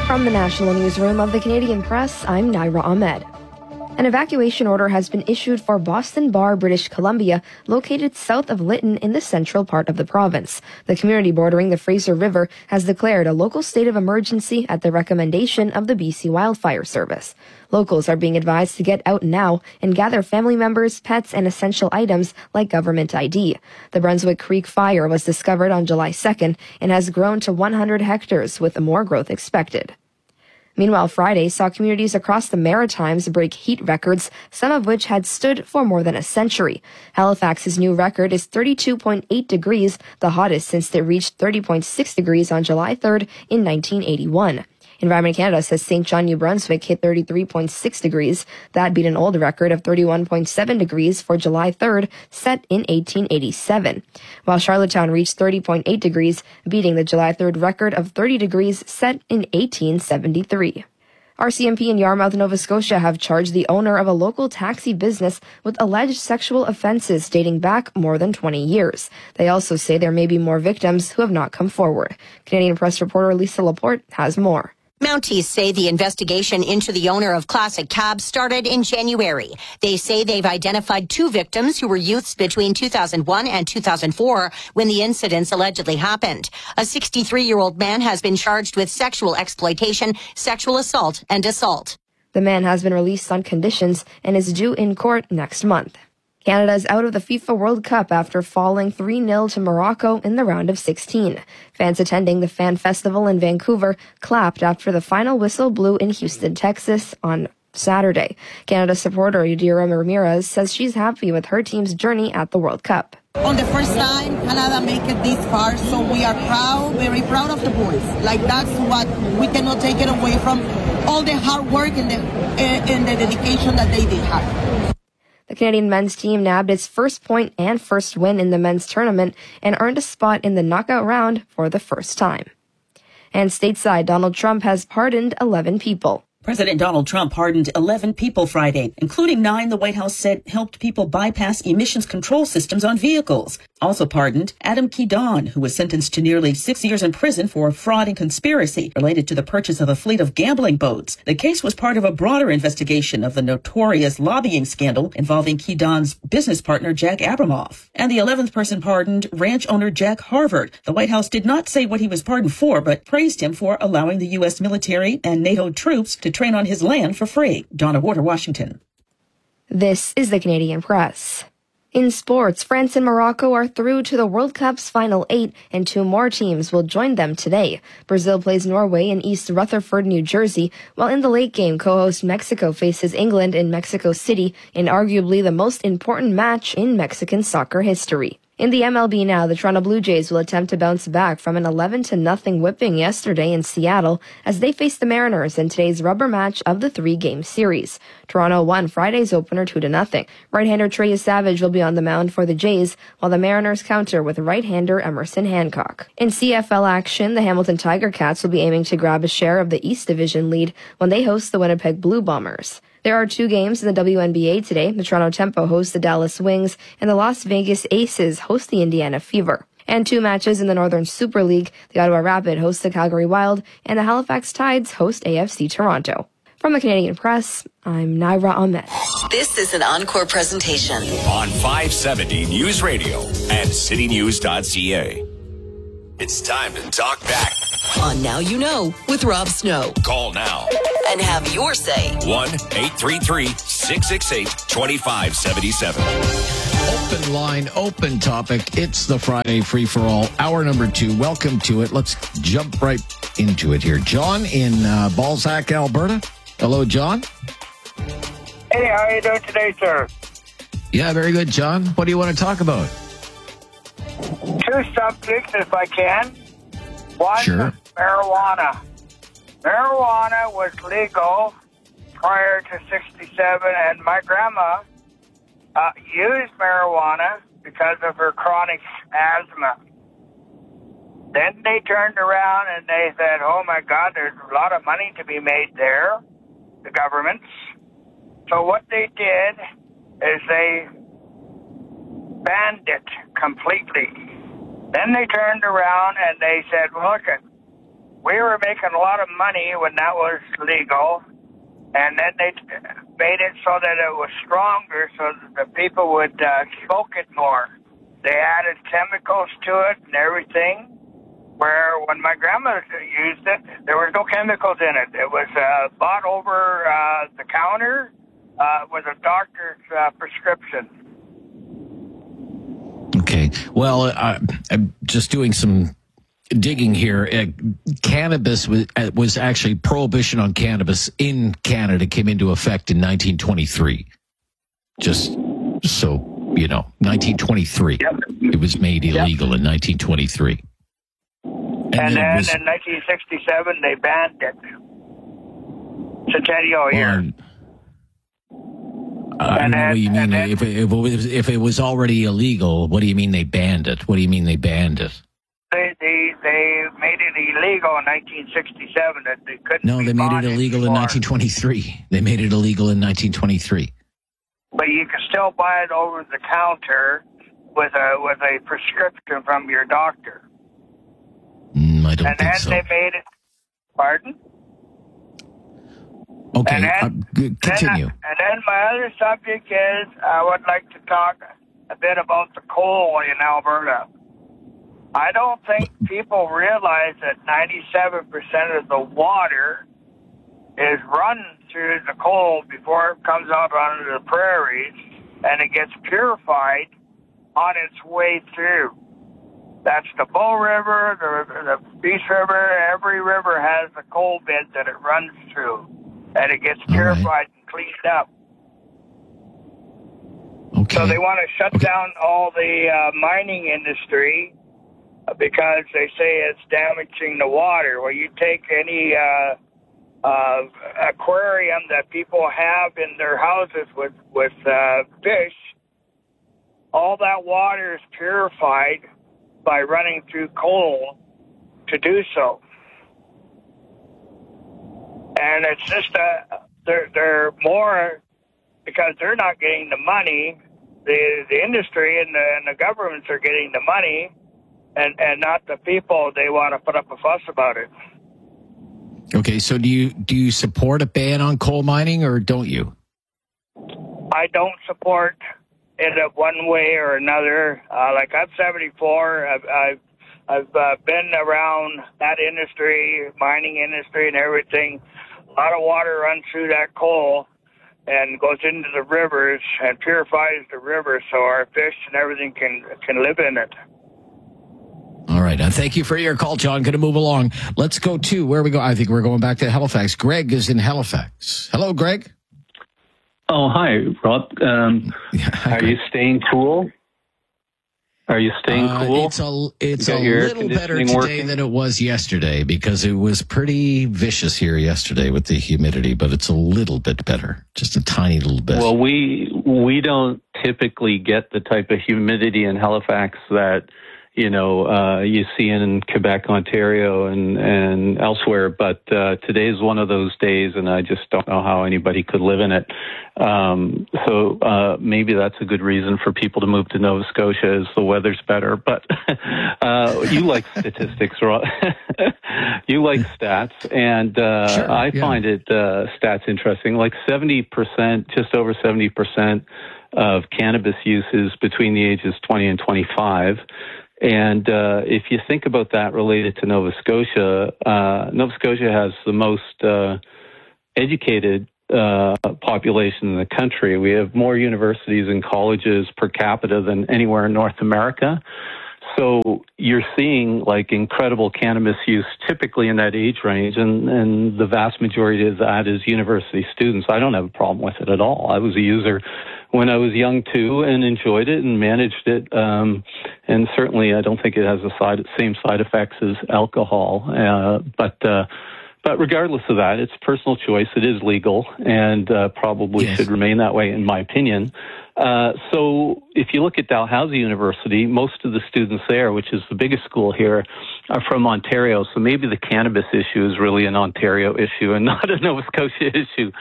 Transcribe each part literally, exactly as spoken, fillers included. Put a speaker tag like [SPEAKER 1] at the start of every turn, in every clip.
[SPEAKER 1] From the National Newsroom of the Canadian Press, I'm Naira Ahmed. An evacuation order has been issued for Boston Bar, British Columbia, located south of Lytton in the central part of the province. The community bordering the Fraser River has declared a local state of emergency at the recommendation of the B C Wildfire Service. Locals are being advised to get out now and gather family members, pets, and essential items like government I D. The Brunswick Creek fire was discovered on July second and has grown to one hundred hectares, with more growth expected. Meanwhile, Friday saw communities across the Maritimes break heat records, some of which had stood for more than a century. Halifax's new record is thirty-two point eight degrees, the hottest since it reached thirty point six degrees on July third in nineteen eighty-one. Environment Canada says Saint John, New Brunswick hit thirty-three point six degrees. That beat an old record of thirty-one point seven degrees for July third, set in eighteen eighty-seven. While Charlottetown reached thirty point eight degrees, beating the July third record of thirty degrees set in eighteen seventy-three. R C M P in Yarmouth, Nova Scotia have charged the owner of a local taxi business with alleged sexual offences dating back more than twenty years. They also say there may be more victims who have not come forward. Canadian Press reporter Lisa Laporte has more.
[SPEAKER 2] Mounties say the investigation into the owner of Classic Cab started in January. They say they've identified two victims who were youths between two thousand one and two thousand four when the incidents allegedly happened. A sixty-three-year-old man has been charged with sexual exploitation, sexual assault, and assault.
[SPEAKER 1] The man has been released on conditions and is due in court next month. Canada is out of the FIFA World Cup after falling three nil to Morocco in the round of sixteen. Fans attending the Fan Festival in Vancouver clapped after the final whistle blew in Houston, Texas on Saturday. Canada supporter Yadira Ramirez says she's happy with her team's journey at the World Cup.
[SPEAKER 3] On the first time, Canada make it this far, so we are proud, very proud of the boys. Like, that's what we cannot take it away from, all the hard work and the, and the dedication that they did have.
[SPEAKER 1] The Canadian men's team nabbed its first point and first win in the men's tournament and earned a spot in the knockout round for the first time. And stateside, Donald Trump has pardoned eleven people.
[SPEAKER 4] President Donald Trump pardoned eleven people Friday, including nine the White House said helped people bypass emissions control systems on vehicles. Also pardoned Adam Kedon, who was sentenced to nearly six years in prison for fraud and conspiracy related to the purchase of a fleet of gambling boats. The case was part of a broader investigation of the notorious lobbying scandal involving Kedon's business partner, Jack Abramoff. And the eleventh person pardoned, ranch owner Jack Harvard. The White House did not say what he was pardoned for, but praised him for allowing the U S military and NATO troops to train on his land for free. Donna Warder, Washington.
[SPEAKER 1] This is the Canadian Press. In sports, France and Morocco are through to the World Cup's final eight, and two more teams will join them today. Brazil plays Norway in East Rutherford, New Jersey, while in the late game, co-host Mexico faces England in Mexico City in arguably the most important match in Mexican soccer history. In the M L B now, the Toronto Blue Jays will attempt to bounce back from an eleven to nothing whipping yesterday in Seattle as they face the Mariners in today's rubber match of the three-game series. Toronto won Friday's opener two to nothing. Right-hander Trey Savage will be on the mound for the Jays, while the Mariners counter with right-hander Emerson Hancock. In C F L action, the Hamilton Tiger Cats will be aiming to grab a share of the East Division lead when they host the Winnipeg Blue Bombers. There are two games in the W N B A today. The Toronto Tempo hosts the Dallas Wings, and the Las Vegas Aces host the Indiana Fever. And two matches in the Northern Super League. The Ottawa Rapid host the Calgary Wild, and the Halifax Tides host A F C Toronto. From the Canadian Press, I'm Naira Ahmed.
[SPEAKER 5] This is an Encore presentation
[SPEAKER 6] on five seventy News Radio and city news dot c a. It's time to talk back
[SPEAKER 5] on Now You Know with Rob Snow.
[SPEAKER 6] Call now
[SPEAKER 5] and have your say.
[SPEAKER 6] one eight three three, six six eight, two five seven seven.
[SPEAKER 7] Open line, open topic. It's the Friday free-for-all, hour number two. Welcome to it. Let's jump right into it here. John in uh, Balzac, Alberta. Hello, John.
[SPEAKER 8] Hey, how are you doing today, sir?
[SPEAKER 7] Yeah, very good, John. What do you want to talk about?
[SPEAKER 8] Two subjects, if I can. One,
[SPEAKER 7] sure.
[SPEAKER 8] marijuana. Marijuana was legal prior to sixty-seven, and my grandma uh, used marijuana because of her chronic asthma. Then they turned around and they said, oh my God, there's a lot of money to be made there, the governments. So what they did is they banned it completely. Then they turned around and they said, look, we were making a lot of money when that was legal, and then they made it so that it was stronger so that the people would uh, smoke it more. They added chemicals to it and everything, where when my grandma used it, there was no chemicals in it. It was uh, bought over uh, the counter uh, with a doctor's uh, prescription.
[SPEAKER 7] Okay. Well, uh, I'm just doing some digging here. Uh, cannabis was, uh, was actually prohibition on cannabis in Canada came into effect in nineteen twenty-three. Just so you know, nineteen twenty-three.
[SPEAKER 8] Yep.
[SPEAKER 7] It was made illegal yep. in nineteen twenty-three.
[SPEAKER 8] And, and then, then was, in nineteen sixty-seven, they banned it. Centennial year.
[SPEAKER 7] Uh, I don't know what you mean. Then, if, it, if, it was, if it was already illegal, what do you mean they banned it? What do you mean they banned it?
[SPEAKER 8] They they, they made it illegal in nineteen sixty-seven. That they couldn't.
[SPEAKER 7] No, they made it illegal anymore. in nineteen twenty-three. They made it illegal in nineteen twenty-three.
[SPEAKER 8] But you can still buy it over the counter with a with a prescription from your doctor.
[SPEAKER 7] Mm, I don't
[SPEAKER 8] and
[SPEAKER 7] think
[SPEAKER 8] then
[SPEAKER 7] so.
[SPEAKER 8] they made it. Pardon?
[SPEAKER 7] Okay,
[SPEAKER 8] and then,
[SPEAKER 7] uh, continue.
[SPEAKER 8] Then, and then my other subject is I would like to talk a bit about the coal in Alberta. I don't think people realize that ninety-seven percent of the water is run through the coal before it comes out onto the prairies, and it gets purified on its way through. That's the Bow River, the, the Peace River. Every river has a coal bed that it runs through, and it gets purified right. and cleaned up.
[SPEAKER 7] Okay.
[SPEAKER 8] So they want to shut
[SPEAKER 7] okay.
[SPEAKER 8] down all the uh, mining industry because they say it's damaging the water. Well, you take any uh, uh, aquarium that people have in their houses with, with uh, fish, all that water is purified by running through coal to do so. And it's just, uh, they're, they're more, because they're not getting the money, the the industry and the, and the governments are getting the money, and, and not the people. They want to put up a fuss about it.
[SPEAKER 7] Okay, so do you do you support a ban on coal mining, or don't you?
[SPEAKER 8] I don't support it one way or another. Uh, like I'm seventy-four. I've I've, I've uh, been around that industry, mining industry, and everything. A lot of water runs through that coal and goes into the rivers and purifies the rivers, so our fish and everything can can live in it.
[SPEAKER 7] All right. Uh, thank you for your call, John. Going to move along. Let's go to where we go. I think we're going back to Halifax. Greg is in Halifax. Hello, Greg.
[SPEAKER 9] Oh, hi, Rob. Um,
[SPEAKER 7] yeah, hi,
[SPEAKER 9] are
[SPEAKER 7] Greg.
[SPEAKER 9] you staying cool? Are you staying
[SPEAKER 7] uh,
[SPEAKER 9] cool?
[SPEAKER 7] It's a, it's a little better today working? than it was yesterday, because it was pretty vicious here yesterday with the humidity, but it's a little bit better, just a tiny little bit.
[SPEAKER 9] Well, we we don't typically get the type of humidity in Halifax that, you know, uh, you see in Quebec, Ontario, and, and elsewhere. But uh, today is one of those days, and I just don't know how anybody could live in it. Um, so uh, maybe that's a good reason for people to move to Nova Scotia, is the weather's better. But uh, you like statistics, Rob. You like stats, and uh,
[SPEAKER 7] sure,
[SPEAKER 9] I
[SPEAKER 7] yeah.
[SPEAKER 9] find it uh, stats interesting. Like seventy percent, just over seventy percent of cannabis use is between the ages twenty and twenty-five. And uh, if you think about that related to Nova Scotia, uh, Nova Scotia has the most uh, educated uh, population in the country. We have more universities and colleges per capita than anywhere in North America. So you're seeing like incredible cannabis use typically in that age range, and, and the vast majority of that is university students. I don't have a problem with it at all. I was a user when I was young too, and enjoyed it and managed it. Um, and certainly I don't think it has the side, same side effects as alcohol. Uh, but, uh, but regardless of that, it's personal choice. It is legal, and uh, probably yes. should remain that way, in my opinion. Uh, so if you look at Dalhousie University, most of the students there, which is the biggest school here, are from Ontario. So maybe the cannabis issue is really an Ontario issue and not a Nova Scotia issue.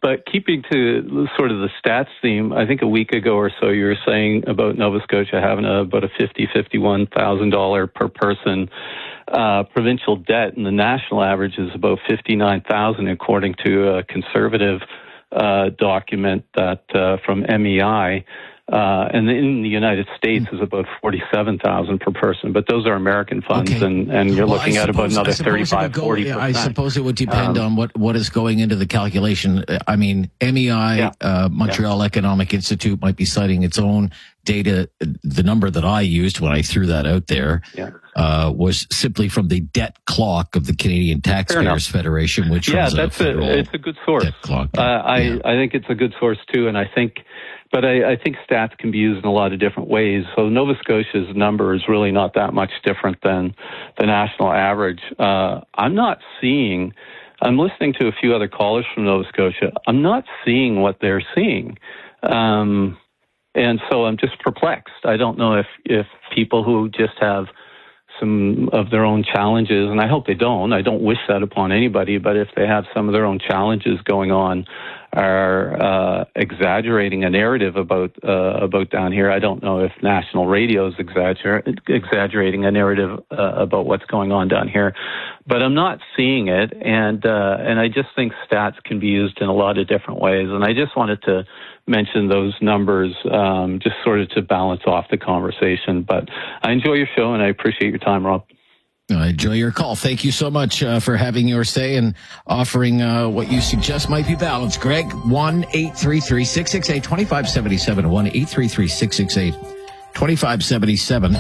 [SPEAKER 9] but keeping to sort of the stats theme, I think a week ago or so you were saying about Nova Scotia having a, about a fifty thousand dollars, fifty-one thousand dollars per person uh, provincial debt, and the national average is about fifty-nine thousand dollars according to a conservative uh, document that uh, from M E I. Uh, and in the United States is about forty-seven thousand per person, but those are American funds,
[SPEAKER 7] Okay.
[SPEAKER 9] and, and you're
[SPEAKER 7] Well,
[SPEAKER 9] looking
[SPEAKER 7] I
[SPEAKER 9] at about
[SPEAKER 7] suppose-
[SPEAKER 9] another
[SPEAKER 7] I suppose it would
[SPEAKER 9] thirty-five,
[SPEAKER 7] go-
[SPEAKER 9] forty
[SPEAKER 7] yeah,
[SPEAKER 9] percent.
[SPEAKER 7] I suppose it would depend
[SPEAKER 9] Um,
[SPEAKER 7] on what, what is going into the calculation. I mean, M E I,
[SPEAKER 9] Yeah.
[SPEAKER 7] uh, Montreal Economic Institute might be citing its own data. The number that I used when I threw that out there
[SPEAKER 9] Yeah.
[SPEAKER 7] uh, was simply from the debt clock of the Canadian Taxpayers
[SPEAKER 9] enough.
[SPEAKER 7] Federation, which
[SPEAKER 9] Yeah,
[SPEAKER 7] runs
[SPEAKER 9] that's
[SPEAKER 7] a federal
[SPEAKER 9] a, it's a good source.
[SPEAKER 7] debt clock.
[SPEAKER 9] Uh, I,
[SPEAKER 7] Yeah.
[SPEAKER 9] I think it's a good source too, and I think, but I, I think stats can be used in a lot of different ways. So Nova Scotia's number is really not that much different than the national average. Uh, I'm not seeing, I'm listening to a few other callers from Nova Scotia. I'm not seeing what they're seeing. Um, and so I'm just perplexed. I don't know if, if people who just have some of their own challenges, and I hope they don't. I don't wish that upon anybody, but if they have some of their own challenges going on, are uh, exaggerating a narrative about uh, about down here. I don't know if national radio is exagger- exaggerating a narrative uh, about what's going on down here, but I'm not seeing it, and uh, and I just think stats can be used in a lot of different ways, and I just wanted to mention those numbers um, just sort of to balance off the conversation. But I enjoy your show, and I appreciate your time, Rob.
[SPEAKER 7] I enjoy your call. Thank you so much uh, for having your say and offering uh, what you suggest might be balanced. Greg, one eight three three, six six eight, two five seven seven, one eight three three, six six eight, two five seven seven.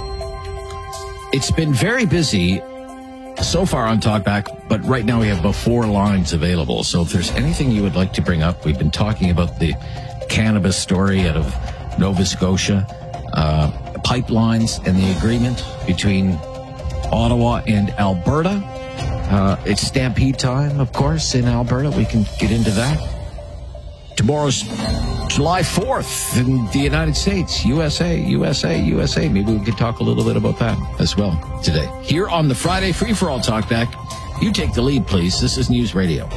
[SPEAKER 7] It's been very busy so far on Talkback, but right now we have about four lines available. So if there's anything you would like to bring up, we've been talking about the cannabis story out of Nova Scotia, uh, pipelines and the agreement between Ottawa and Alberta. Uh, it's Stampede time, of course, in Alberta. We can get into that. Tomorrow's July fourth in the United States. U S A, U S A, U S A. Maybe we could talk a little bit about that as well today. Here on the Friday Free For All Talkback, you take the lead, please. This is News Radio.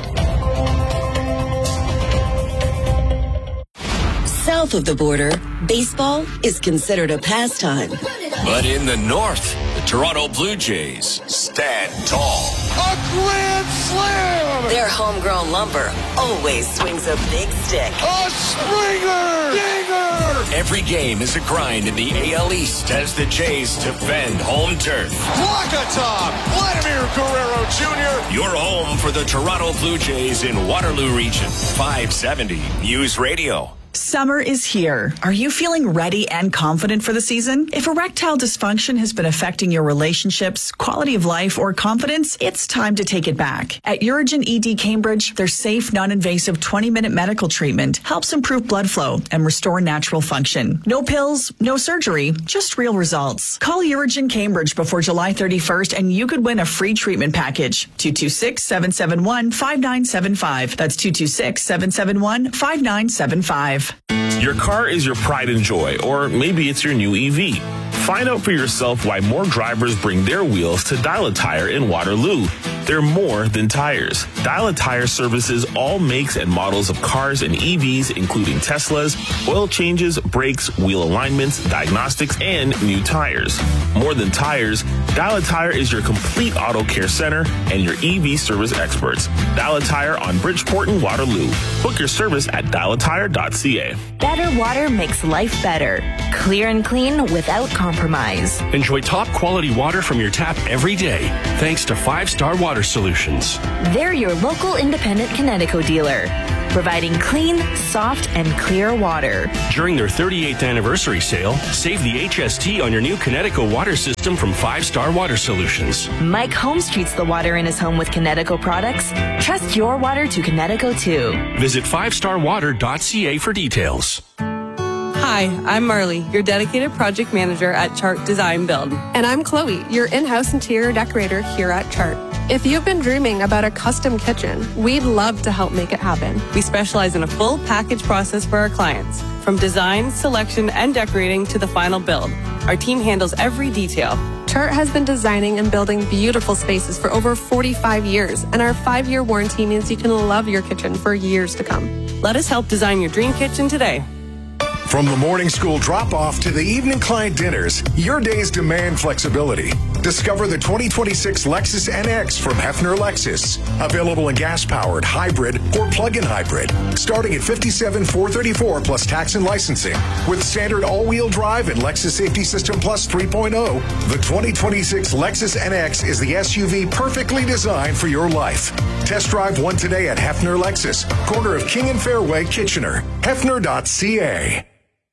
[SPEAKER 5] South of the border, baseball is considered a pastime.
[SPEAKER 6] But in the north, the Toronto Blue Jays stand tall.
[SPEAKER 10] A grand slam!
[SPEAKER 5] Their homegrown lumber always swings a big stick.
[SPEAKER 10] A Springer! Dinger!
[SPEAKER 6] Every game is a grind in the A L East as the Jays defend home turf.
[SPEAKER 10] Wakatop! Vladimir Guerrero Junior
[SPEAKER 6] Your home for the Toronto Blue Jays in Waterloo Region. five seventy News Radio.
[SPEAKER 11] Summer is here. Are you feeling ready and confident for the season? If erectile dysfunction has been affecting your relationships, quality of life, or confidence, it's time to take it back. At Urigen E D Cambridge, their safe, non-invasive twenty-minute medical treatment helps improve blood flow and restore natural function. No pills, no surgery, just real results. Call Urigen Cambridge before July thirty-first and you could win a free treatment package. two two six, seven seven one, five nine seven five. That's two two six, seven seven one, five nine seven five.
[SPEAKER 12] Your car is your pride and joy, or maybe it's your new E V. Find out for yourself why more drivers bring their wheels to Dial a Tire in Waterloo. They're more than tires. Dial a Tire services all makes and models of cars and E Vs, including Teslas, oil changes, brakes, wheel alignments, diagnostics, and new tires. More than tires, Dial a Tire is your complete auto care center and your E V service experts. Dial a Tire on Bridgeport and Waterloo. Book your service at dial a tire dot c a.
[SPEAKER 13] Better water makes life better. Clear and clean without compromise.
[SPEAKER 14] Enjoy top quality water from your tap every day, thanks to Five Star Water Solutions.
[SPEAKER 13] They're your local independent Connecticut dealer, providing clean, soft, and clear water.
[SPEAKER 14] During their thirty-eighth anniversary sale, save the H S T on your new Connecticut water system from Five Star Water Solutions.
[SPEAKER 13] Mike Holmes treats the water in his home with Connecticut products. Trust your water to Connecticut too.
[SPEAKER 14] Visit five star water dot c a for details.
[SPEAKER 15] Hi, I'm Marley, your dedicated project manager at Chart Design Build.
[SPEAKER 16] And I'm Chloe, your in-house interior decorator here at Chart. If you've been dreaming about a custom kitchen, we'd love to help make it happen.
[SPEAKER 15] We specialize in a full package process for our clients, from design, selection, and decorating to the final build. Our team handles every detail
[SPEAKER 16] Chart has been designing and building beautiful spaces for over forty-five years, and our five-year warranty means you can love your kitchen for years to come.
[SPEAKER 15] Let us help design your dream kitchen today.
[SPEAKER 17] From the morning school drop-off to the evening client dinners, your days demand flexibility. Discover the twenty twenty-six Lexus N X from Hefner Lexus. Available in gas-powered, hybrid, or plug-in hybrid. Starting at fifty-seven thousand four hundred thirty-four dollars plus tax and licensing. With standard all-wheel drive and Lexus Safety System Plus three point oh, the twenty twenty-six Lexus N X is the S U V perfectly designed for your life. Test drive one today at Hefner Lexus, corner of King and Fairway, Kitchener. Hefner dot C A.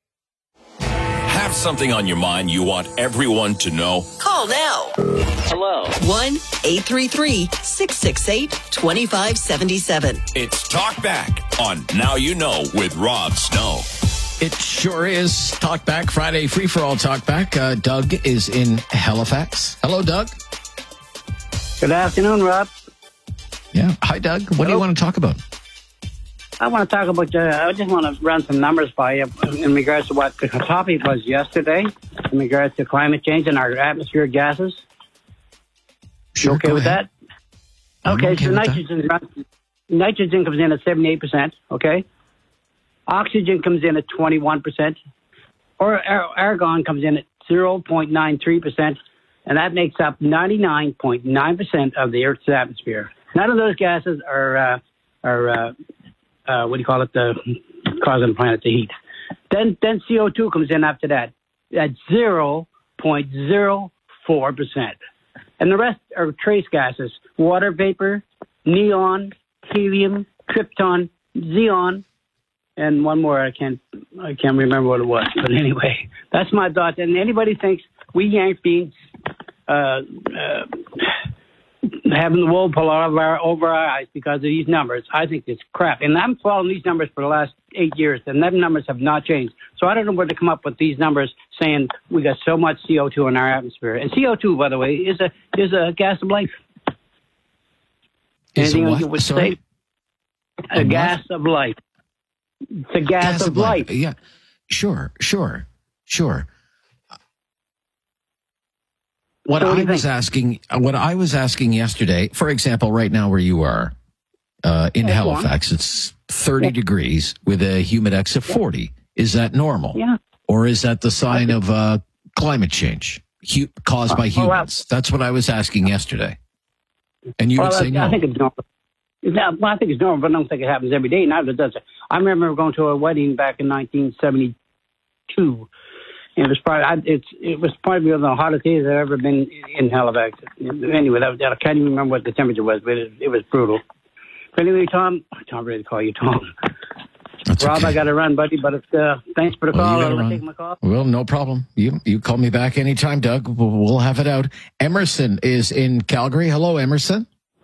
[SPEAKER 6] Have something on your mind you want everyone to know?
[SPEAKER 5] Call now.
[SPEAKER 6] Hello.
[SPEAKER 5] one eight three three, six six eight, two five seven seven.
[SPEAKER 6] It's Talk Back on Now You Know with Rob Snow.
[SPEAKER 7] It sure is. Talk Back Friday, free for all Talk Back. Uh, Doug is in Halifax. Hello, Doug.
[SPEAKER 18] Good afternoon, Rob.
[SPEAKER 7] Yeah. Hi, Doug. What Hello. do you want to talk about?
[SPEAKER 18] I want to talk about, uh, I just want to run some numbers by you in regards to what the topic was yesterday, in regards to climate change and our atmospheric gases.
[SPEAKER 7] Sure,
[SPEAKER 18] you okay with
[SPEAKER 7] ahead.
[SPEAKER 18] that? Okay,
[SPEAKER 7] okay
[SPEAKER 18] so nitrogen, runs, nitrogen comes in at seventy-eight percent, okay? Oxygen comes in at twenty-one percent, or argon comes in at zero point nine three percent, and that makes up ninety-nine point nine percent of the Earth's atmosphere. None of those gases are, uh, are, uh, Uh, what do you call it, the causing the planet to heat. Then then C O two comes in after that at zero point zero four percent. And the rest are trace gases, water vapor, neon, helium, krypton, xenon, and one more I can't I can't remember what it was. But anyway, that's my thought. And anybody thinks we yank beans uh, uh, having the wool pull out of our over our eyes because of these numbers, I think it's crap. And I'm following these numbers for the last eight years, and them numbers have not changed. So I don't know where to come up with these numbers saying we got so much C O two in our atmosphere. And C O two, by the way, is a is a gas of life.
[SPEAKER 7] Is
[SPEAKER 18] Anything
[SPEAKER 7] a what?
[SPEAKER 18] you would
[SPEAKER 7] Sorry?
[SPEAKER 18] say? A, a gas of life. It's a gas, gas of, of life.
[SPEAKER 7] life. Yeah, sure, sure, sure. What
[SPEAKER 18] so
[SPEAKER 7] I
[SPEAKER 18] what
[SPEAKER 7] was think? asking, what I was asking yesterday, for example, right now where you are uh, in
[SPEAKER 18] That's
[SPEAKER 7] Halifax, long. it's thirty yeah. degrees with a humidex of forty. Yeah. Is that normal?
[SPEAKER 18] Yeah.
[SPEAKER 7] Or is that the sign of uh, climate change hu- caused by humans? Oh, well, That's what I was asking yesterday. And you
[SPEAKER 18] well,
[SPEAKER 7] would say
[SPEAKER 18] I,
[SPEAKER 7] no.
[SPEAKER 18] I think it's normal. No, well, I think it's normal, but I don't think it happens every day. Neither does it. I remember going to a wedding back in nineteen seventy-two. It was probably I, it's it was probably one of the hottest days I've ever been in Halifax. Anyway, that, I can't even remember what the temperature was, but it, it was brutal. But anyway, Tom, I don't really call you Tom.
[SPEAKER 7] That's
[SPEAKER 18] Rob,
[SPEAKER 7] okay.
[SPEAKER 18] I got to run, buddy. But it's, uh, thanks for the
[SPEAKER 7] well,
[SPEAKER 18] call.
[SPEAKER 7] You
[SPEAKER 18] I'll
[SPEAKER 7] run.
[SPEAKER 18] take my call.
[SPEAKER 7] Well, no problem. You you call me back anytime, Doug. We'll, we'll have it out. Emerson is in Calgary. Hello, Emerson.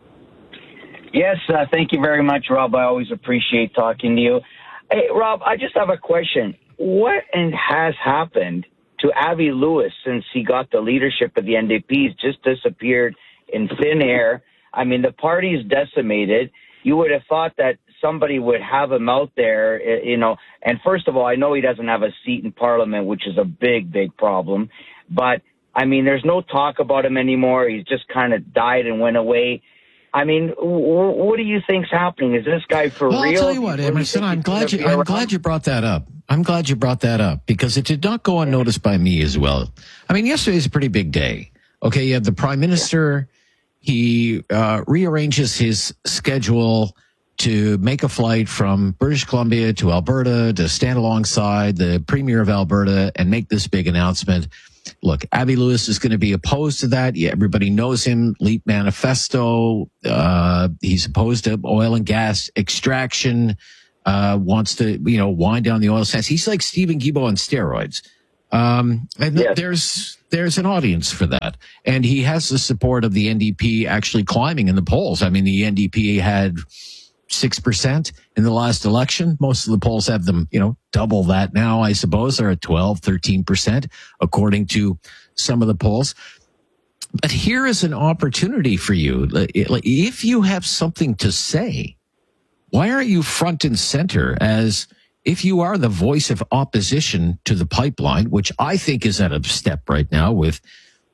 [SPEAKER 19] Yes, uh, thank you very much, Rob. I always appreciate talking to you. Hey, Rob, I just have a question. What and has happened to Avi Lewis since he got the leadership of the N D P? He's just disappeared in thin air. I mean, the party's decimated. You would have thought that somebody would have him out there, you know. And first of all, I know he doesn't have a seat in Parliament, which is a big, big problem. But, I mean, there's no talk about him anymore. He's just kind of died and went away. I mean, what do you think's happening? Is this guy for
[SPEAKER 7] well,
[SPEAKER 19] real?
[SPEAKER 7] I'll tell you what, Emerson, I'm glad you, I'm glad you brought that up. I'm glad you brought that up because it did not go unnoticed by me as well. I mean, yesterday's a pretty big day. Okay, you have the Prime Minister. He uh, rearranges his schedule to make a flight from British Columbia to Alberta to stand alongside the Premier of Alberta and make this big announcement. Look, Avi Lewis is going to be opposed to that. Yeah, everybody knows him. Leap Manifesto. Uh, he's opposed to oil and gas extraction. Uh, wants to, you know, wind down the oil sands. He's like Stephen Guilbeault on steroids. Um, and yes. there's, there's an audience for that. And he has the support of the N D P actually climbing in the polls. I mean, the N D P had six percent in the last election. Most of the polls have them, you know, double that now, I suppose. They're at twelve, thirteen percent, according to some of the polls. But here is an opportunity for you. If you have something to say, why aren't you front and center as if you are the voice of opposition to the pipeline, which I think is at a step right now with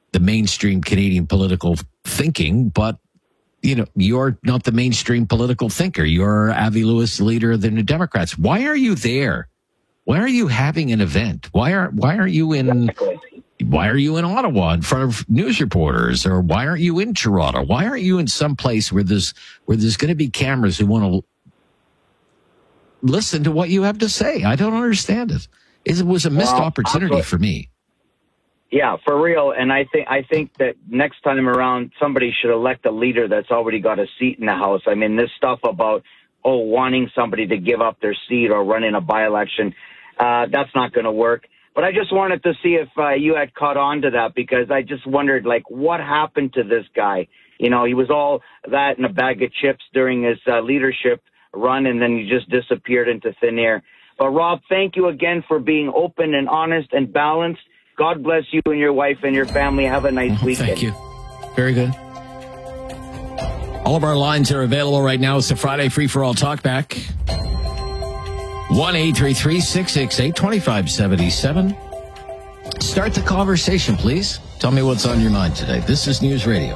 [SPEAKER 7] the mainstream Canadian political thinking, but you know, you're not the mainstream political thinker. You're Avi Lewis, leader of the New Democrats. Why are you there? Why are you having an event? Why are why aren't you in why are you in Ottawa in front of news reporters? Or why aren't you in Toronto? Why aren't you in some place where there's where there's going to be cameras who want to listen to what you have to say? I don't understand it. It was a missed well, opportunity also, for me.
[SPEAKER 19] Yeah, for real. And I think I think that next time around, somebody should elect a leader that's already got a seat in the House. I mean, this stuff about, oh, wanting somebody to give up their seat or run in a by-election, uh, that's not going to work. But I just wanted to see if uh, you had caught on to that, because I just wondered, like, what happened to this guy? You know, he was all that in a bag of chips during his uh, leadership run, and then he just disappeared into thin air. But, Rob, thank you again for being open and honest and balanced. God bless you and your wife and your family. Have a nice weekend.
[SPEAKER 7] Thank you. Very good. All of our lines are available right now. It's the Friday Free for All Talkback. one eight three three, six six eight, two five seven seven. Start the conversation, please. Tell me what's on your mind today. This is News Radio.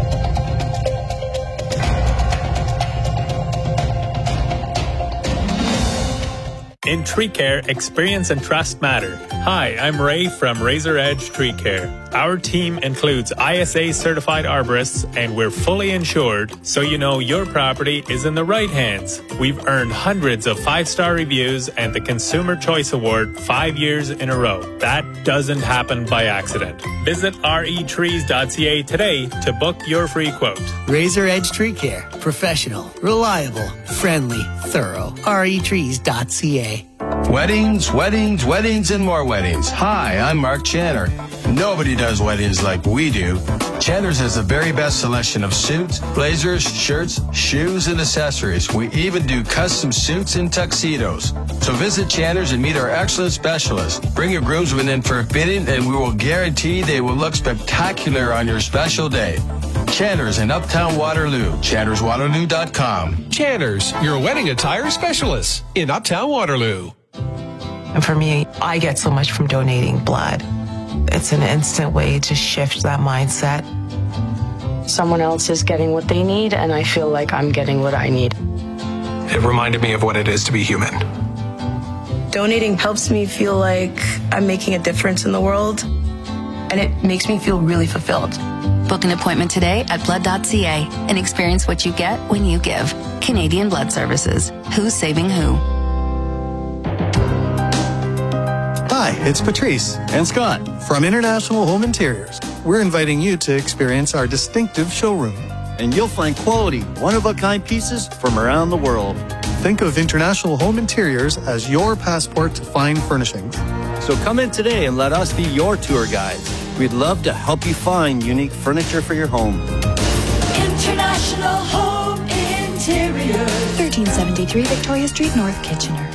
[SPEAKER 20] In tree care, experience and trust matter. Hi, I'm Ray from Razor Edge Tree Care. Our team includes I S A certified arborists, and we're fully insured, so you know your property is in the right hands. We've earned hundreds of five-star reviews and the Consumer Choice Award five years in a row. That doesn't happen by accident. Visit R E trees dot C A today to book your free quote.
[SPEAKER 21] Razor Edge Tree Care. Professional, reliable, friendly, thorough. R E trees dot C A.
[SPEAKER 22] Weddings, weddings, weddings, and more weddings. Hi, I'm Mark Channer. Nobody does weddings like we do. Channer's has the very best selection of suits, blazers, shirts, shoes, and accessories. We even do custom suits and tuxedos. So visit Channer's and meet our excellent specialists. Bring your groomsmen in for a fitting, and we will guarantee they will look spectacular on your special day. Channer's in Uptown Waterloo. Channers Waterloo dot com.
[SPEAKER 23] Channer's, your wedding attire specialist in Uptown Waterloo.
[SPEAKER 24] And for me, I get so much from donating blood. It's an instant way to shift that mindset.
[SPEAKER 25] Someone else is getting what they need, and I feel like I'm getting what I need.
[SPEAKER 23] It reminded me of what it is to be human.
[SPEAKER 25] Donating helps me feel like I'm making a difference in the world, and it makes me feel really fulfilled.
[SPEAKER 26] Book an appointment today at blood dot C A and experience what you get when you give. Canadian Blood Services. Who's saving who?
[SPEAKER 27] Hi, it's Patrice and Scott from International Home Interiors. We're inviting you to experience our distinctive showroom. And you'll find quality, one-of-a-kind pieces from around the world. Think of International Home Interiors as your passport to fine furnishings.
[SPEAKER 28] So come in today and let us be your tour guides. We'd love to help you find unique furniture for your home.
[SPEAKER 29] International Home Interiors.
[SPEAKER 30] thirteen seventy-three Victoria Street, North Kitchener.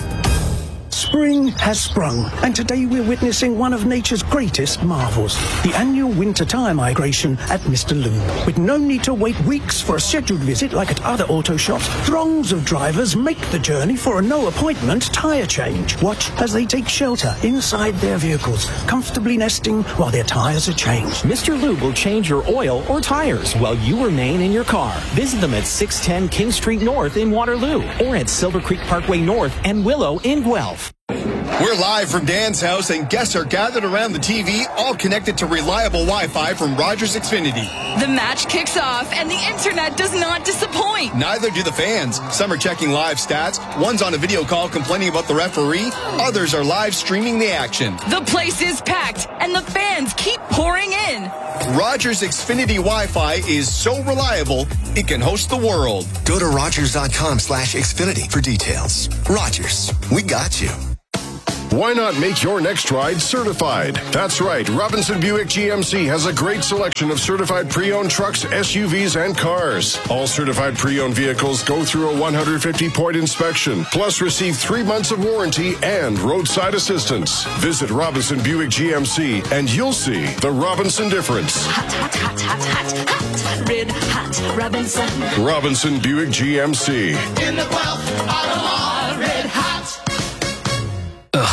[SPEAKER 31] Spring has sprung, and today we're witnessing one of nature's greatest marvels, the annual winter tire migration at Mister Lube. With no need to wait weeks for a scheduled visit like at other auto shops, throngs of drivers make the journey for a no-appointment tire change. Watch as they take shelter inside their vehicles, comfortably nesting while their tires are changed.
[SPEAKER 32] Mister Lube will change your oil or tires while you remain in your car. Visit them at six ten King Street North in Waterloo or at Silver Creek Parkway North and Willow in Guelph.
[SPEAKER 33] We're live from Dan's house, and guests are gathered around the T V, all connected to reliable Wi-Fi from Rogers Xfinity.
[SPEAKER 34] The match kicks off, and the internet does not disappoint.
[SPEAKER 33] Neither do the fans. Some are checking live stats. One's on a video call complaining about the referee. Others are live streaming the action.
[SPEAKER 34] The place is packed, and the fans keep pouring in.
[SPEAKER 33] Rogers Xfinity Wi-Fi is so reliable, it can host the world.
[SPEAKER 35] Go to Rogers dot com slash Xfinity for details. Rogers, we got you.
[SPEAKER 36] Why not make your next ride certified? That's right. Robinson Buick G M C has a great selection of certified pre-owned trucks, S U Vs, and cars. All certified pre-owned vehicles go through a one hundred fifty point inspection, plus receive three months of warranty and roadside assistance. Visit Robinson Buick G M C and you'll see the Robinson difference.
[SPEAKER 29] Hot, hot, hot, hot, hot, hot. Red hot Robinson.
[SPEAKER 36] Robinson Buick G M C.
[SPEAKER 29] In the Guelph, Ottawa, red hot.
[SPEAKER 37] Ugh,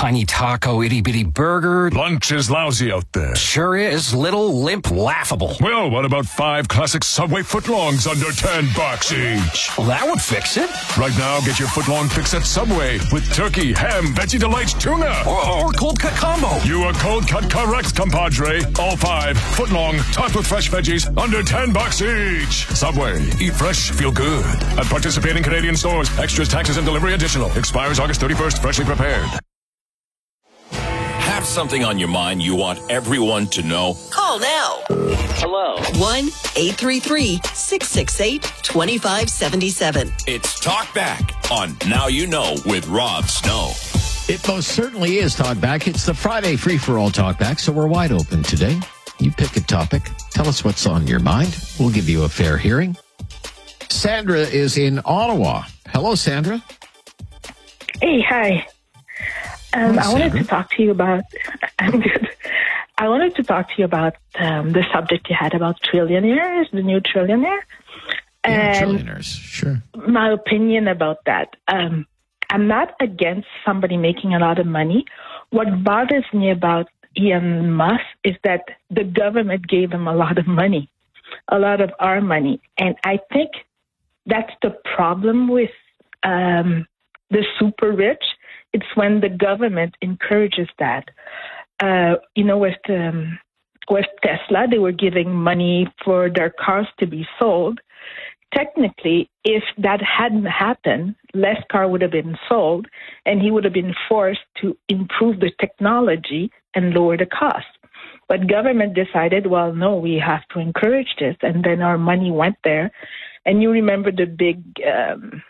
[SPEAKER 1] tiny taco, itty-bitty burger.
[SPEAKER 36] Lunch is lousy out there.
[SPEAKER 1] Sure is. Little, limp, laughable.
[SPEAKER 36] Well, what about five classic Subway footlongs under ten bucks each?
[SPEAKER 1] Well, that would fix it.
[SPEAKER 36] Right now, get your footlong fix at Subway with turkey, ham, Veggie Delights, tuna.
[SPEAKER 1] Or, or cold cut combo.
[SPEAKER 36] You are cold cut correct, compadre. All five, footlong, topped with fresh veggies, under ten bucks each. Subway, eat fresh, feel good. At participating Canadian stores, extras, taxes, and delivery additional. Expires August thirty-first, freshly prepared.
[SPEAKER 2] Have something on your mind you want everyone to know?
[SPEAKER 3] Call now.
[SPEAKER 2] Hello.
[SPEAKER 3] one eight three three, six six eight, two five seven seven.
[SPEAKER 2] It's Talk Back on Now You Know with Rob Snow.
[SPEAKER 7] It most certainly is Talk Back. It's the Friday free-for-all Talk Back, so we're wide open today. You pick a topic. Tell us what's on your mind. We'll give you a fair hearing. Sandra is in Ottawa. Hello, Sandra.
[SPEAKER 4] Hey, hi. Um, I wanted to talk to you about. I'm good. I wanted to talk to you about um, the subject you had about trillionaires, the new trillionaire,
[SPEAKER 7] Yeah,
[SPEAKER 4] and
[SPEAKER 7] trillionaires, sure.
[SPEAKER 4] my opinion about that. Um, I'm not against somebody making a lot of money. What bothers me about Elon Musk is that the government gave him a lot of money, a lot of our money, and I think that's the problem with um, the super rich. It's when the government encourages that. Uh, you know, with um, with Tesla, they were giving money for their cars to be sold. Technically, if that hadn't happened, less car would have been sold, and he would have been forced to improve the technology and lower the cost. But government decided, well, no, we have to encourage this, and then our money went there. And you remember the big... Um,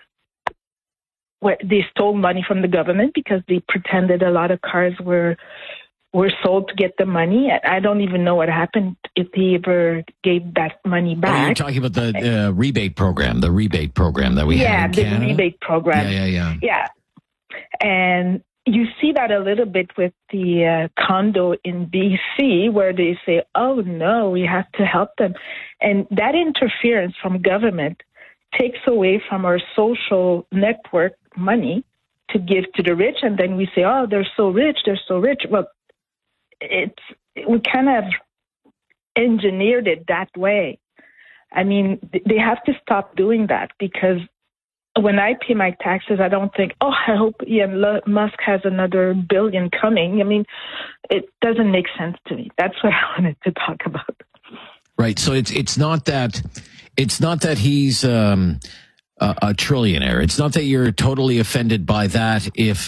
[SPEAKER 4] where they stole money from the government because they pretended a lot of cars were were sold to get the money. I don't even know what happened if they ever gave that money back.
[SPEAKER 7] Oh, you're talking about the uh, rebate program, the rebate program that we
[SPEAKER 4] yeah,
[SPEAKER 7] had in
[SPEAKER 4] the
[SPEAKER 7] Canada?
[SPEAKER 4] rebate program.
[SPEAKER 7] Yeah, yeah, yeah.
[SPEAKER 4] Yeah. And you see that a little bit with the uh, condo in B C where they say, oh, no, we have to help them. And that interference from government takes away from our social network money to give to the rich, and then we say, oh, they're so rich, they're so rich. Well, it's we kind of engineered it that way. I mean, they have to stop doing that, because when I pay my taxes, I don't think, oh, I hope Elon Musk has another billion coming. I mean, it doesn't make sense to me. That's what I wanted to talk about.
[SPEAKER 7] Right. So it's it's not that it's not that he's um, a, a trillionaire. It's not that you're totally offended by that if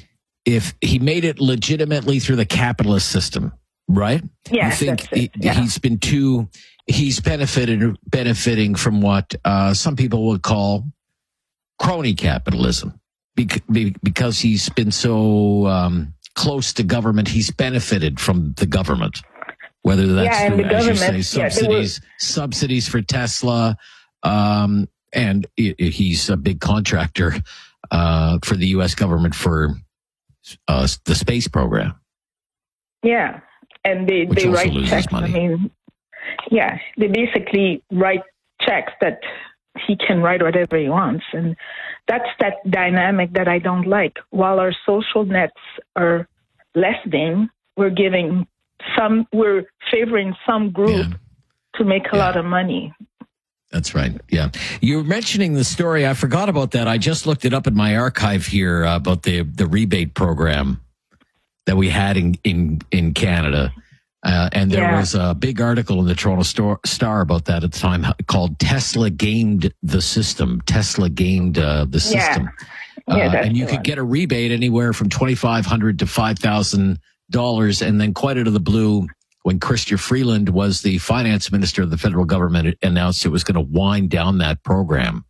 [SPEAKER 7] if he made it legitimately through the capitalist system, right?
[SPEAKER 4] Yeah,
[SPEAKER 7] you think
[SPEAKER 4] that's it.
[SPEAKER 7] he,
[SPEAKER 4] Yeah.
[SPEAKER 7] he's been too he's benefited benefiting from what uh, some people would call crony capitalism, Bec- be- because he's been so um, close to government. He's benefited from the government. Whether that's
[SPEAKER 4] Yeah, and
[SPEAKER 7] through,
[SPEAKER 4] the
[SPEAKER 7] as you
[SPEAKER 4] government,
[SPEAKER 7] say,
[SPEAKER 4] yeah, they were-
[SPEAKER 7] subsidies, subsidies for Tesla, um, and i- i- he's a big contractor uh, for the U S government for uh, the space program.
[SPEAKER 4] Yeah, and they,
[SPEAKER 7] Which
[SPEAKER 4] they
[SPEAKER 7] also
[SPEAKER 4] write
[SPEAKER 7] loses
[SPEAKER 4] checks.
[SPEAKER 7] money.
[SPEAKER 4] I mean, yeah, they basically write checks that he can write whatever he wants. And that's that dynamic that I don't like. While our social nets are lessening, we're giving some, we're favoring some group to make a lot of money.
[SPEAKER 7] That's right. Yeah. You're mentioning the story. I forgot about that. I just looked it up in my archive here uh, about the, the rebate program that we had in, in, in Canada. Uh, and there
[SPEAKER 4] Yeah.
[SPEAKER 7] was a big article in the Toronto Star, Star about that at the time called Tesla Gamed the System. Tesla gamed uh, the
[SPEAKER 4] Yeah.
[SPEAKER 7] system.
[SPEAKER 4] Yeah,
[SPEAKER 7] uh,
[SPEAKER 4] that's
[SPEAKER 7] and you
[SPEAKER 4] the
[SPEAKER 7] could
[SPEAKER 4] one.
[SPEAKER 7] get a rebate anywhere from twenty-five hundred dollars to five thousand dollars. And then quite out of the blue, when Chrystia Freeland was the finance minister of the federal government, it announced it was going to wind down that program.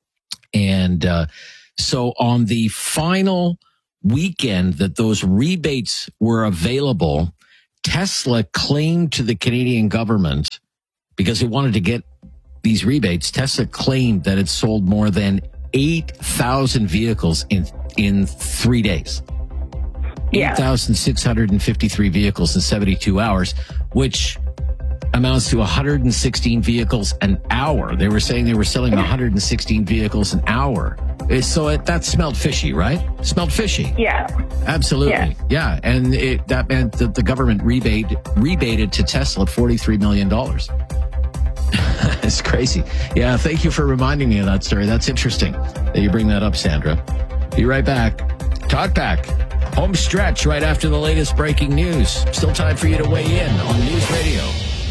[SPEAKER 7] And uh, so on the final weekend that those rebates were available, Tesla claimed to the Canadian government, because they wanted to get these rebates, Tesla claimed that it sold more than eight thousand vehicles in in three days.
[SPEAKER 4] Yeah.
[SPEAKER 7] eight thousand six hundred fifty-three vehicles in seventy-two hours, which amounts to one hundred sixteen vehicles an hour. They were saying they were selling one hundred sixteen vehicles an hour So it, that smelled fishy, right? Smelled fishy.
[SPEAKER 4] Yeah.
[SPEAKER 7] Absolutely.
[SPEAKER 4] Yeah.
[SPEAKER 7] yeah. And it, that meant that the government rebate, rebated to Tesla forty-three million dollars. It's crazy. Yeah, thank you for reminding me of that story. That's interesting that you bring that up, Sandra. Be right back. Talk back. Home stretch right after the latest breaking news. Still time for you to weigh in on News Radio.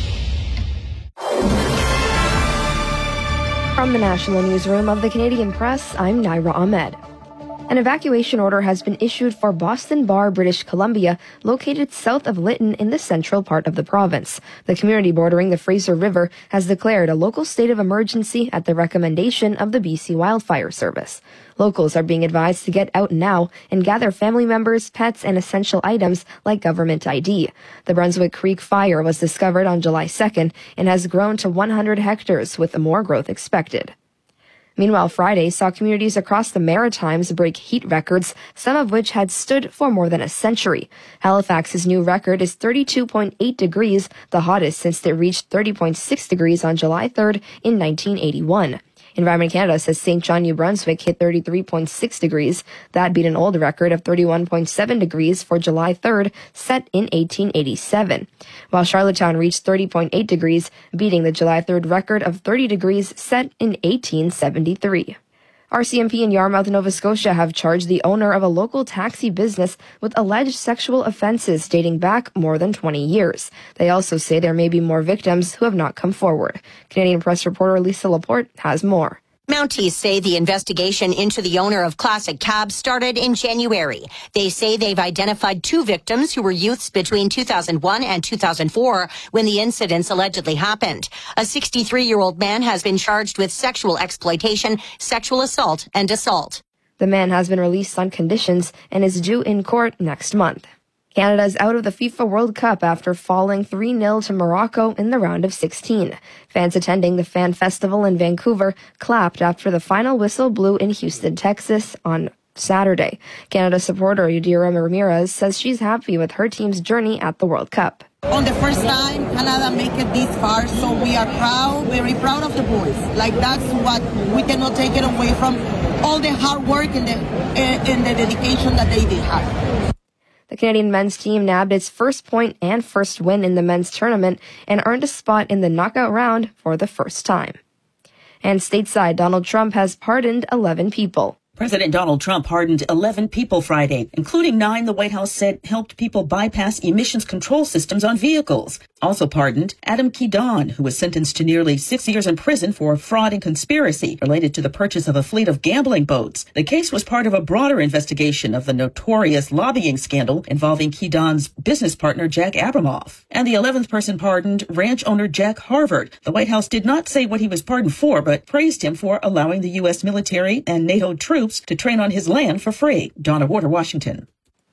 [SPEAKER 5] From the National Newsroom of the Canadian Press, I'm Naira Ahmed. An evacuation order has been issued for Boston Bar, British Columbia, located south of Lytton in the central part of the province. The community bordering the Fraser River has declared a local state of emergency at the recommendation of the B C Wildfire Service. Locals are being advised to get out now and gather family members, pets, and essential items like government I D. The Brunswick Creek fire was discovered on July second and has grown to one hundred hectares, with more growth expected. Meanwhile, Friday saw communities across the Maritimes break heat records, some of which had stood for more than a century. Halifax's new record is thirty-two point eight degrees, the hottest since it reached thirty point six degrees on July third in nineteen eighty-one. Environment Canada says Saint John, New Brunswick hit thirty-three point six degrees. That beat an old record of thirty-one point seven degrees for July third, set in eighteen eighty-seven. While Charlottetown reached thirty point eight degrees, beating the July third record of thirty degrees set in eighteen seventy-three. R C M P in Yarmouth, Nova Scotia have charged the owner of a local taxi business with alleged sexual offenses dating back more than twenty years. They also say there may be more victims who have not come forward. Canadian Press reporter Lisa Laporte has more.
[SPEAKER 6] Mounties say the investigation into the owner of Classic Cabs started in January. They say they've identified two victims who were youths between two thousand one and two thousand four when the incidents allegedly happened. A sixty-three-year-old man has been charged with sexual exploitation, sexual assault, and assault.
[SPEAKER 5] The man has been released on conditions and is due in court next month. Canada is out of the FIFA World Cup after falling three nil to Morocco in the round of sixteen. Fans attending the Fan Festival in Vancouver clapped after the final whistle blew in Houston, Texas on Saturday. Canada supporter Yadira Ramirez says she's happy with her team's journey at the World Cup.
[SPEAKER 8] On the first time, Canada make it this far, so we are proud, very proud of the boys. Like, that's what we cannot take it away from, all the hard work and the, and the dedication that they did have.
[SPEAKER 5] The Canadian men's team nabbed its first point and first win in the men's tournament and earned a spot in the knockout round for the first time. And stateside, Donald Trump has pardoned eleven people.
[SPEAKER 9] President Donald Trump pardoned eleven people Friday, including nine the White House said helped people bypass emissions control systems on vehicles. Also pardoned Adam Kedon, who was sentenced to nearly six years in prison for fraud and conspiracy related to the purchase of a fleet of gambling boats. The case was part of a broader investigation of the notorious lobbying scandal involving Kedon's business partner Jack Abramoff. And the eleventh person pardoned, ranch owner Jack Harvard. The White House did not say what he was pardoned for, but praised him for allowing the U S military and NATO troops to train on his land for free. Donna Warder, Washington.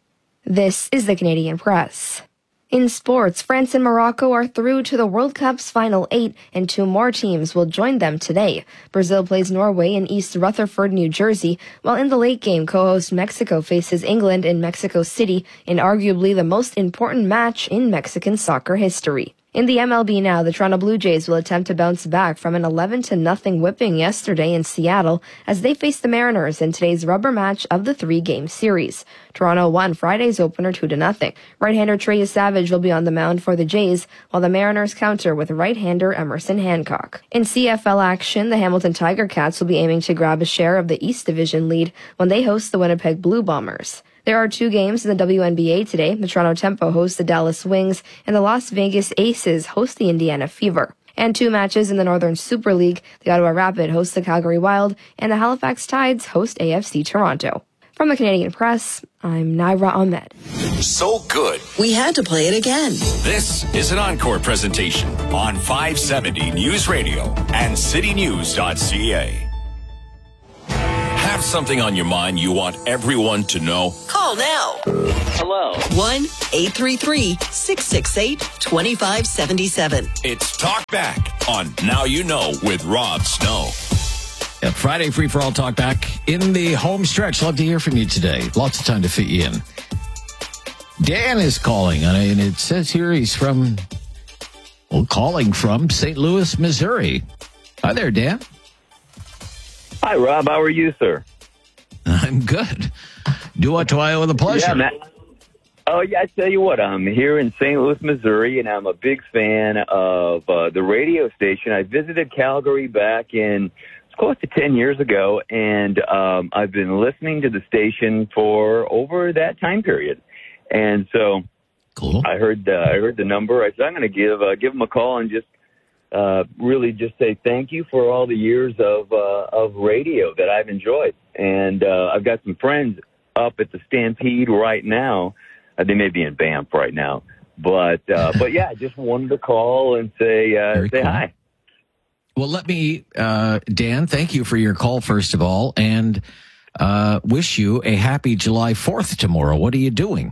[SPEAKER 5] This is the Canadian Press. In sports, France and Morocco are through to the World Cup's final eight, and two more teams will join them today. Brazil plays Norway in East Rutherford, New Jersey, while in the late game, co-host Mexico faces England in Mexico City in arguably the most important match in Mexican soccer history. In the M L B now, the Toronto Blue Jays will attempt to bounce back from an eleven to nothing whipping yesterday in Seattle as they face the Mariners in today's rubber match of the three-game series. Toronto won Friday's opener two to nothing. Right-hander Trey Savage will be on the mound for the Jays, while the Mariners counter with right-hander Emerson Hancock. In C F L action, the Hamilton Tiger Cats will be aiming to grab a share of the East Division lead when they host the Winnipeg Blue Bombers. There are two games in the W N B A today. The Toronto Tempo hosts the Dallas Wings, and the Las Vegas Aces host the Indiana Fever. And two matches in the Northern Super League. The Ottawa Rapid host the Calgary Wild, and the Halifax Tides host A F C Toronto. From the Canadian Press, I'm Naira Ahmed.
[SPEAKER 2] So good,
[SPEAKER 3] we had to play it again.
[SPEAKER 2] This is an encore presentation on five seventy News Radio and city news dot c a. Have something on your mind you want everyone to know?
[SPEAKER 3] Call now.
[SPEAKER 10] Hello.
[SPEAKER 3] one eight three three, six six eight, two five seven seven.
[SPEAKER 2] It's Talk Back on Now You Know with Rob Snow.
[SPEAKER 7] Yeah, Friday Free for All Talk Back in the home stretch. Love to hear from you today. Lots of time to fit you in. Dan is calling, and it says here he's from, well, calling from Saint Louis, Missouri. Hi there, Dan.
[SPEAKER 10] Hi, Rob. How are you, sir?
[SPEAKER 7] I'm good. Do what do I with a pleasure.
[SPEAKER 10] Yeah, Matt. Oh, yeah, I tell you what, I'm here in Saint Louis, Missouri, and I'm a big fan of uh, the radio station. I visited Calgary back in close to ten years ago, and um, I've been listening to the station for over that time period. And so
[SPEAKER 7] cool.
[SPEAKER 10] I heard uh, I heard the number. I said, I'm going to give uh, give them a call and just uh, really just say thank you for all the years of uh, of radio that I've enjoyed. And uh, I've got some friends up at the Stampede right now. Uh, they may be in Banff right now. But, uh, but yeah, I just wanted to call and say uh, say
[SPEAKER 7] cool.
[SPEAKER 10] hi.
[SPEAKER 7] Well, let me, uh, Dan, thank you for your call, first of all, and uh, wish you a happy July fourth tomorrow. What are you doing?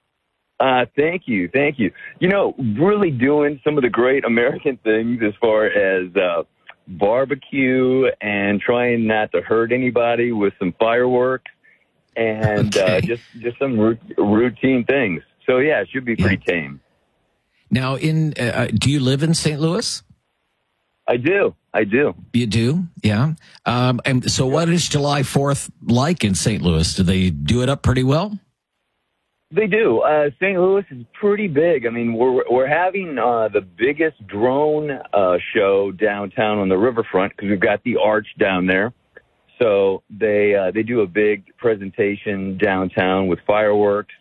[SPEAKER 10] Uh, thank you. Thank you. You know, really doing some of the great American things as far as uh, barbecue and trying not to hurt anybody with some fireworks and
[SPEAKER 7] okay.
[SPEAKER 10] uh, just, just some r- routine things. So, yeah, it should be pretty yeah. tame.
[SPEAKER 7] Now, in uh, do you live in Saint Louis?
[SPEAKER 10] I do. I do.
[SPEAKER 7] You do? Yeah. Um, and so what is July fourth like in Saint Louis? Do they do it up pretty well?
[SPEAKER 10] They do. Uh, Saint Louis is pretty big. I mean, we're we're having uh, the biggest drone uh, show downtown on the riverfront because we've got the arch down there. So they uh, they do a big presentation downtown with fireworks,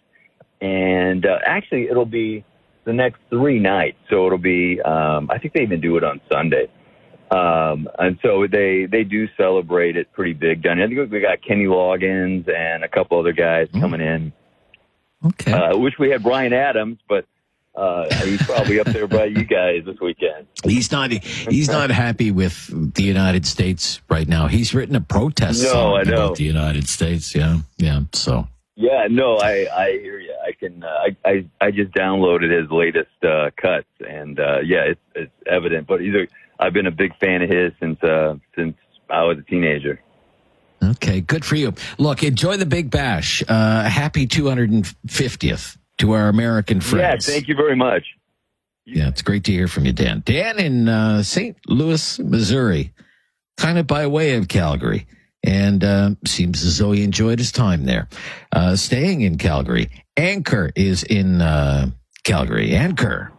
[SPEAKER 10] and uh, actually it'll be the next three nights. So it'll be um, I think they even do it on Sunday, um, and so they they do celebrate it pretty big down here. I think we got Kenny Loggins and a couple other guys mm. coming in.
[SPEAKER 7] Okay.
[SPEAKER 10] I uh, wish we had Brian Adams, but uh, he's probably up there by you guys this weekend.
[SPEAKER 7] He's not. He's not happy with the United States right now. He's written a protest
[SPEAKER 10] no,
[SPEAKER 7] song
[SPEAKER 10] I know.
[SPEAKER 7] about the United States. Yeah, yeah. So.
[SPEAKER 10] Yeah, no, I, I hear you. I can. Uh, I, I I just downloaded his latest uh, cuts, and uh, yeah, it's it's evident. But either I've been a big fan of his since uh, since I was a teenager.
[SPEAKER 7] Okay, good for you. Look, enjoy the Big Bash. Uh, happy two hundred fiftieth to our American friends.
[SPEAKER 10] Yeah, thank you very much.
[SPEAKER 7] Yeah, it's great to hear from you, Dan. Dan in uh, Saint Louis, Missouri, kind of by way of Calgary, and uh, seems as though he enjoyed his time there. Uh, staying in Calgary, Anchor is in uh, Calgary. Anchor.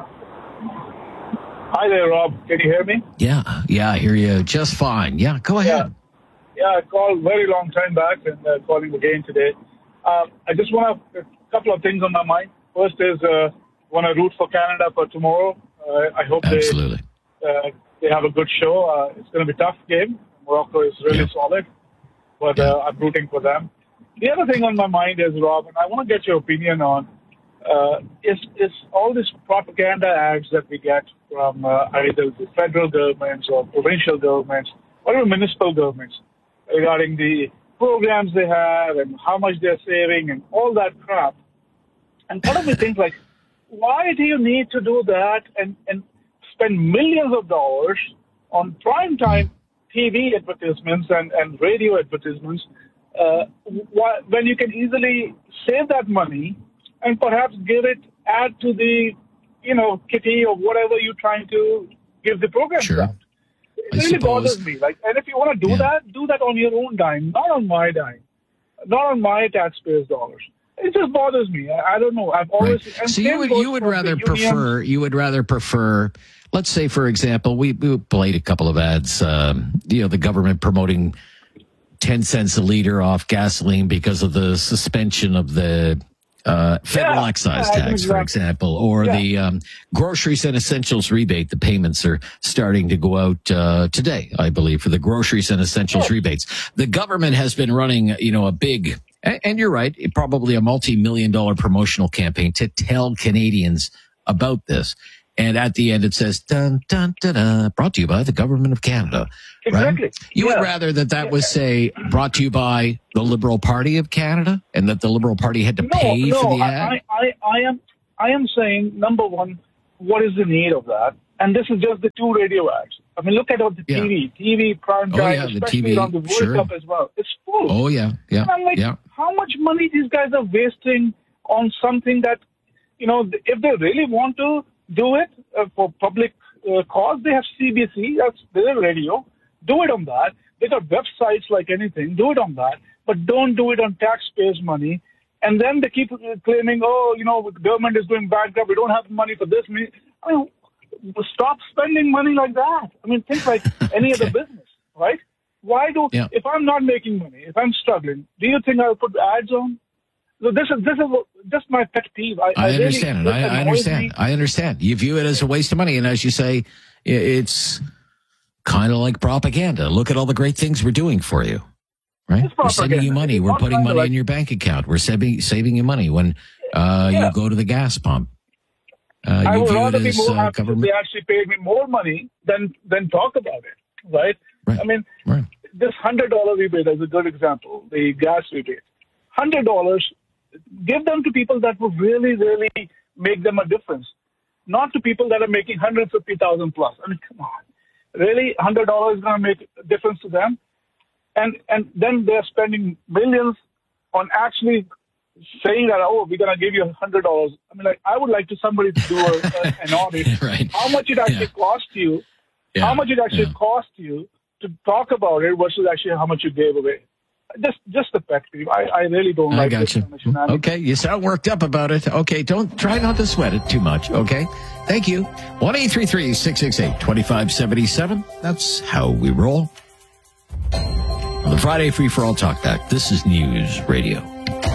[SPEAKER 11] Hi there, Rob. Can you hear me?
[SPEAKER 7] Yeah, yeah, I hear you just fine. Yeah, go ahead.
[SPEAKER 11] Yeah. Yeah, I called very long time back and uh, calling again today. Um, I just want to, a couple of things on my mind. First is, uh, want to root for Canada for tomorrow. Uh, I hope
[SPEAKER 7] Absolutely.
[SPEAKER 11] they uh, they have a good show. Uh, it's going to be a tough game. Morocco is really yeah. solid, but yeah. uh, I'm rooting for them. The other thing on my mind is, Rob, and I want to get your opinion on, uh, is, is all these propaganda ads that we get from uh, either the federal governments or provincial governments or even municipal governments, regarding the programs they have and how much they're saving and all that crap. And part of me thinks, like, why do you need to do that and, and spend millions of dollars on primetime T V advertisements and, and radio advertisements uh, wh- when you can easily save that money and perhaps give it, add to the, you know, kitty or whatever you're trying to give the program
[SPEAKER 7] sure.
[SPEAKER 11] out. It
[SPEAKER 7] I
[SPEAKER 11] really
[SPEAKER 7] suppose.
[SPEAKER 11] bothers me. Like, and if you want to do
[SPEAKER 7] yeah.
[SPEAKER 11] that, do that on your own dime, not on my dime, not on my taxpayers' dollars. It just bothers me. I, I don't know. I've always.
[SPEAKER 7] Right.
[SPEAKER 11] And
[SPEAKER 7] so you would you would rather prefer you would rather prefer. Let's say, for example, we, we played a couple of ads. Um, you know, the government promoting ten cents a liter off gasoline because of the suspension of the. Uh, federal
[SPEAKER 11] yeah,
[SPEAKER 7] excise
[SPEAKER 11] yeah,
[SPEAKER 7] tax,
[SPEAKER 11] exactly.
[SPEAKER 7] for example, or
[SPEAKER 11] yeah.
[SPEAKER 7] the um, groceries and essentials rebate. The payments are starting to go out uh, today, I believe, for the groceries and essentials
[SPEAKER 11] yeah.
[SPEAKER 7] rebates. The government has been running, you know, a big, and, and you're right, probably a multi-million dollar promotional campaign to tell Canadians about this. And at the end, it says, dun, dun, dun, dun, brought to you by the government of Canada.
[SPEAKER 11] Exactly.
[SPEAKER 7] Right? You
[SPEAKER 11] yeah.
[SPEAKER 7] would rather that that was, say, brought to you by the Liberal Party of Canada and that the Liberal Party had to
[SPEAKER 11] no,
[SPEAKER 7] pay
[SPEAKER 11] no,
[SPEAKER 7] for the ad?
[SPEAKER 11] I, I, I, am, I am saying, number one, what is the need of that? And this is just the two radio ads. I mean, look at all the
[SPEAKER 7] yeah.
[SPEAKER 11] T V, T V prime time,
[SPEAKER 7] oh, yeah,
[SPEAKER 11] especially
[SPEAKER 7] the T V,
[SPEAKER 11] on the World
[SPEAKER 7] sure.
[SPEAKER 11] Cup as well. It's full.
[SPEAKER 7] Oh, yeah, yeah,
[SPEAKER 11] and I'm like,
[SPEAKER 7] yeah.
[SPEAKER 11] how much money these guys are wasting on something that, you know, if they really want to do it uh, for public uh, cause, they have C B C, that's their radio. Do it on that. They got websites like anything. Do it on that. but don't do it on taxpayers' money. And then they keep claiming, oh, you know, the government is going bankrupt. We don't have money for this. I mean, stop spending money like that. I mean, think like any okay. other business, right? Why do, yeah. if I'm not making money, if I'm struggling, do you think I'll put ads on? So this is, this is just my pet peeve. I,
[SPEAKER 7] I,
[SPEAKER 11] I
[SPEAKER 7] understand
[SPEAKER 11] really,
[SPEAKER 7] it. I, I understand.
[SPEAKER 11] Me.
[SPEAKER 7] I understand. You view it as a waste of money. And as you say, it's kind of like propaganda. Look at all the great things we're doing for you, right? We're sending you money. We're putting money like, in your bank account. We're saving, saving you money when uh, yeah. you go to the gas pump. Uh,
[SPEAKER 11] I
[SPEAKER 7] you
[SPEAKER 11] would
[SPEAKER 7] view
[SPEAKER 11] rather
[SPEAKER 7] it
[SPEAKER 11] be
[SPEAKER 7] as
[SPEAKER 11] more
[SPEAKER 7] uh,
[SPEAKER 11] happy if
[SPEAKER 7] government.
[SPEAKER 11] they actually paid me more money than, than talk about it, right?
[SPEAKER 7] right.
[SPEAKER 11] I mean,
[SPEAKER 7] right.
[SPEAKER 11] this one hundred dollars rebate is a good example, the gas rebate. one hundred dollars, give them to people that would really, really make them a difference, not to people that are making one hundred fifty thousand dollars plus. I mean, come on. Really, one hundred dollars is going to make a difference to them? And and then they're spending millions on actually saying that, oh, we're going to give you one hundred dollars. I mean, like, I would like to somebody to do a, a, an audit.
[SPEAKER 7] right.
[SPEAKER 11] How much it actually yeah. cost you, yeah. how much it actually yeah. cost you to talk about it versus actually how much you gave away. Just just the pet peeve. I, I really don't
[SPEAKER 7] I
[SPEAKER 11] like
[SPEAKER 7] got
[SPEAKER 11] this
[SPEAKER 7] you.
[SPEAKER 11] kind of shenanigans.
[SPEAKER 7] Okay, you sound worked up about it. Okay, don't try not to sweat it too much, okay? Thank you. one eight three three, six six eight, two five seven seven. That's how we roll. On the Friday Free for All Talk Back, this is News Radio.